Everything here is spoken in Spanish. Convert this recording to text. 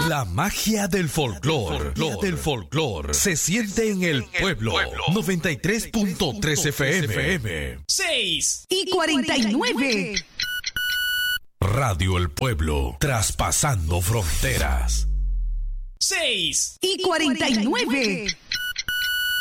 La magia del folclor se siente en el pueblo. 93.3 FM. 6:49. Radio El Pueblo, traspasando fronteras. 6:49.